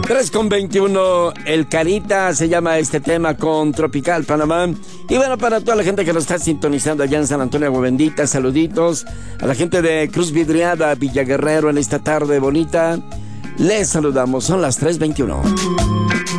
3:21, El Carita se llama este tema con Tropical Panamá. Y bueno, para toda la gente que nos está sintonizando allá en San Antonio Agua Bendita, saluditos. A la gente de Cruz Vidriada, Villa Guerrero en esta tarde bonita, les saludamos, son las 3:21.